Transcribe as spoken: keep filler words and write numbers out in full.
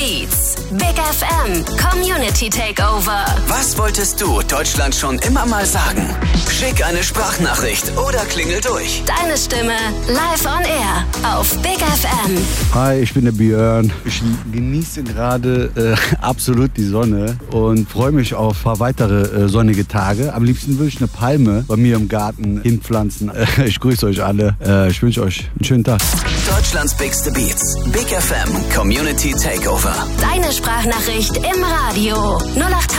Beats. Big F M Community Takeover. Was wolltest du Deutschland schon immer mal sagen? Schick eine Sprachnachricht oder klingel durch. Deine Stimme live on air auf Big F M. Hi, ich bin der Björn. Ich genieße gerade äh, absolut die Sonne und freue mich auf ein paar weitere äh, sonnige Tage. Am liebsten würde ich eine Palme bei mir im Garten hinpflanzen. Äh, ich grüße euch alle. Äh, ich wünsche euch einen schönen Tag. Deutschlands Bigste Beats. Big F M Community Takeover. Deine Sprachnachricht im Radio. null acht